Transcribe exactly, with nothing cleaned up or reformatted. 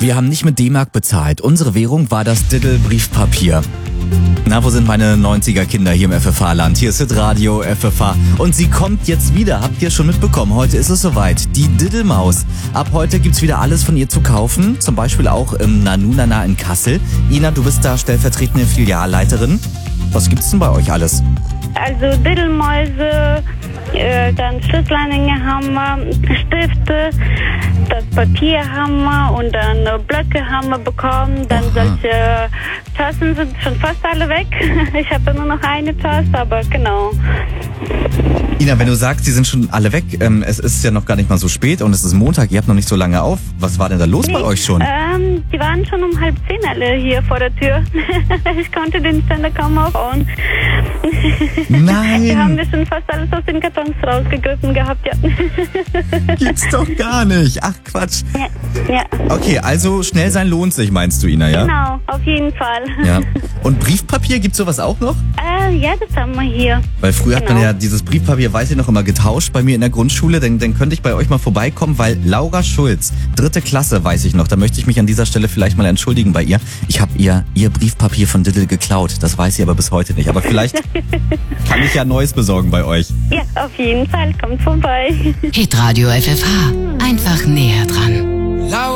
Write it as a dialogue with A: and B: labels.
A: Wir haben nicht mit D-Mark bezahlt. Unsere Währung war das Diddle-Briefpapier. Na, wo sind meine neunziger-Kinder hier im F F H-Land? Hier ist Hitradio F F H. Und sie kommt jetzt wieder, habt ihr schon mitbekommen. Heute ist es soweit. Die Diddlemaus. Ab heute gibt's wieder alles von ihr zu kaufen. Zum Beispiel auch im Nanunana in Kassel. Ina, du bist da stellvertretende Filialleiterin. Was gibt's denn bei euch alles?
B: Also Diddelmäuse, äh, dann Schlüsselanhänger haben wir, Stifte, das Papier haben wir und dann äh, Blöcke haben wir bekommen. Dann
A: Aha.
B: solche Tassen sind schon fast alle weg. Ich habe nur noch eine Tasse, aber genau.
A: Ina, wenn du sagst, die sind schon alle weg, ähm, es ist ja noch gar nicht mal so spät und es ist Montag, ihr habt noch nicht so lange auf. Was war denn da los
B: Nee,
A: bei euch schon?
B: Ähm, die waren schon um halb zehn alle hier vor der Tür. Ich konnte den Ständer kaum aufbauen.
A: Nein!
B: Wir haben wir schon fast alles aus den Kartons rausgegriffen gehabt, ja.
A: Gibt's doch gar nicht. Ach, Quatsch.
B: Ja, ja.
A: Okay, also schnell sein lohnt sich, meinst du, Ina, ja?
B: Genau, auf jeden Fall.
A: Ja. Und Briefpapier, gibt's sowas auch noch?
B: Äh, ja, das haben wir hier.
A: Weil früher hat man
B: Genau.
A: ja dieses Briefpapier, weiß ich noch, immer getauscht bei mir in der Grundschule. Dann, dann könnte ich bei euch mal vorbeikommen, weil Laura Schulz, dritte Klasse, weiß ich noch, da möchte ich mich an dieser Stelle vielleicht mal entschuldigen bei ihr. Ich habe ihr ihr Briefpapier von Diddle geklaut. Das weiß sie aber bis heute nicht. Aber vielleicht kann ich ja Neues besorgen bei euch.
B: Ja, auf jeden Fall. Kommt vorbei.
C: Hitradio F F H. Einfach näher dran.